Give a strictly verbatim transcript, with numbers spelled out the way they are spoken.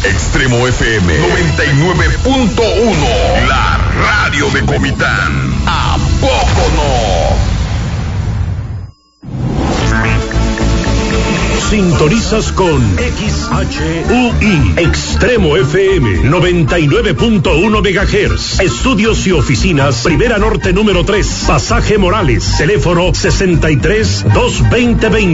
Extremo F M noventa y nueve punto uno, la radio de Comitán. ¿A poco no? Sintonizas con X H U I, Extremo F M, noventa y nueve punto uno megahertz. Estudios y oficinas, Primera Norte número tres, Pasaje Morales, teléfono sesenta y tres, dos veinte, veinte.